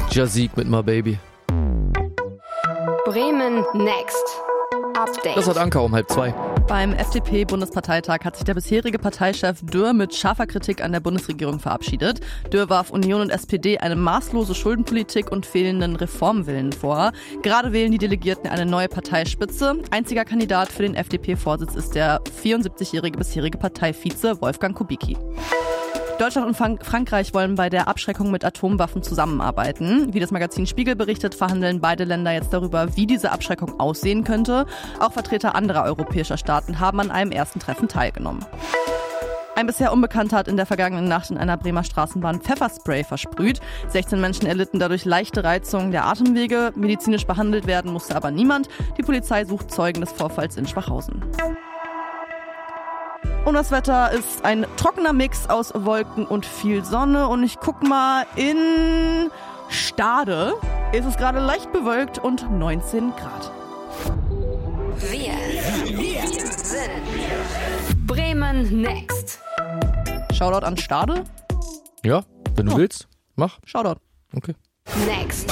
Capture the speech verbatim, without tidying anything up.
Jazik mit My Baby. Bremen Next. Update. Das hat Anker um halb zwei. Beim F D P-Bundesparteitag hat sich der bisherige Parteichef Dürr mit scharfer Kritik an der Bundesregierung verabschiedet. Dürr warf Union und S P D eine maßlose Schuldenpolitik und fehlenden Reformwillen vor. Gerade wählen die Delegierten eine neue Parteispitze. Einziger Kandidat für den F D P-Vorsitz ist der vierundsiebzigjährige bisherige Parteivize Wolfgang Kubicki. Deutschland und Frank- Frankreich wollen bei der Abschreckung mit Atomwaffen zusammenarbeiten. Wie das Magazin Spiegel berichtet, verhandeln beide Länder jetzt darüber, wie diese Abschreckung aussehen könnte. Auch Vertreter anderer europäischer Staaten haben an einem ersten Treffen teilgenommen. Ein bisher Unbekannter hat in der vergangenen Nacht in einer Bremer Straßenbahn Pfefferspray versprüht. sechzehn Menschen erlitten dadurch leichte Reizungen der Atemwege. Medizinisch behandelt werden musste aber niemand. Die Polizei sucht Zeugen des Vorfalls in Schwachhausen. Und das Wetter ist ein trockener Mix aus Wolken und viel Sonne. Und ich guck mal, in Stade ist es gerade leicht bewölkt und neunzehn Grad. Wir, wir sind Bremen Next. Shoutout an Stade. Ja, wenn du Ja. willst, mach. Shoutout. Okay. Next.